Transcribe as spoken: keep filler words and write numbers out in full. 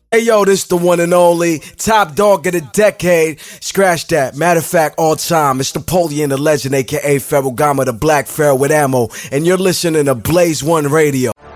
Hey yo, this the one and only top dog of the decade. Scratch that. Matter of fact, all time. It's Napoleon the Legend, aka Ferragamo, the Black Pharaoh with ammo, and you're listening to Blaze One Radio.